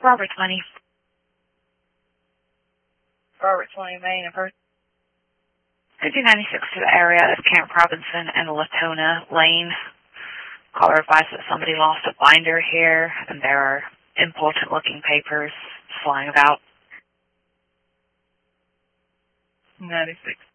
Robert 20. Robert 20, Main and First. 5096 to the area of Camp Robinson and Latona Lane. Caller advised that somebody lost a binder here, and there are important-looking papers flying about. 96.